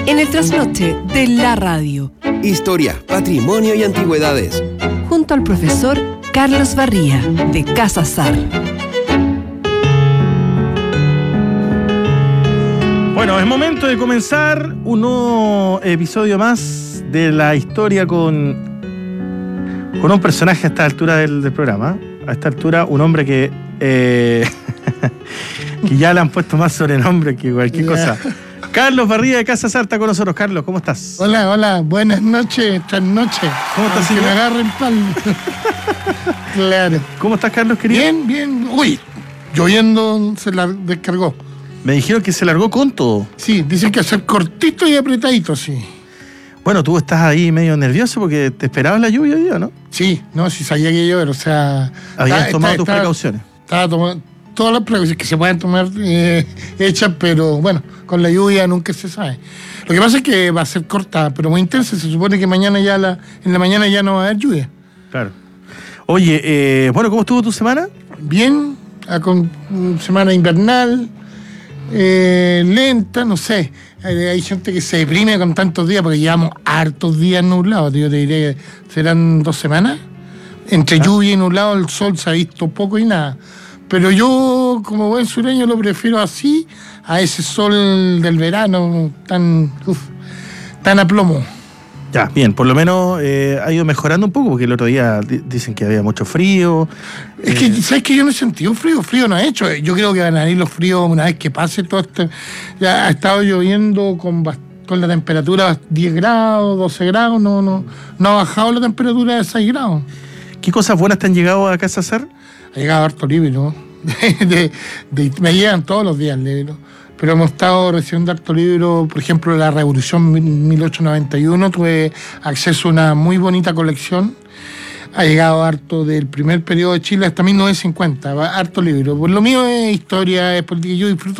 En el trasnoche de la radio. Historia, patrimonio y antigüedades. Junto al profesor Carlos Barría, de Casa Sar. Bueno, es momento de comenzar un nuevo episodio más de la historia con un personaje a esta altura del programa. A esta altura, un hombre que ya le han puesto más sobrenombre que cualquier cosa. Carlos Barría de Casa Sar está con nosotros. Carlos, ¿cómo estás? Hola, buenas noches, trasnoches. ¿Cómo estás, señor? Que me agarren pal. Claro. ¿Cómo estás, Carlos, querido? Bien. Uy, lloviendo se la descargó. Me dijeron que se largó con todo. Sí, dicen que hacer cortito y apretadito, sí. Bueno, tú estás ahí medio nervioso porque te esperabas la lluvia hoy día, ¿no? Sí, sabía que llover, o sea... Habías tomado tus precauciones. Estaba tomando todas las precauciones que se pueden tomar hechas, pero bueno, con la lluvia nunca se sabe. Lo que pasa es que va a ser corta, pero muy intensa. Se supone que mañana en la mañana ya no va a haber lluvia. Claro. Oye, bueno, ¿cómo estuvo tu semana? Bien, con semana invernal, lenta, no sé. Hay gente que se deprime con tantos días porque llevamos hartos días nublados. Yo te diría que serán 2 semanas. Entre lluvia y nublado el sol se ha visto poco y nada. Pero yo, como buen sureño, lo prefiero así a ese sol del verano tan a plomo. Ya, bien, por lo menos ha ido mejorando un poco, porque el otro día dicen que había mucho frío. Es que, ¿sabes qué? Yo no he sentido frío no ha hecho. Yo creo que van a ir los fríos una vez que pase todo esto. Ya ha estado lloviendo con la temperatura 10 grados, 12 grados, no ha bajado la temperatura de 6 grados. ¿Qué cosas buenas te han llegado a Casa Sar? Ha llegado harto libro, me llegan todos los días libros. Pero hemos estado recibiendo harto libro, por ejemplo, la Revolución 1891, tuve acceso a una muy bonita colección. Ha llegado harto del primer periodo de Chile hasta 1950, harto libro. Pues lo mío es historia, es política, yo disfruto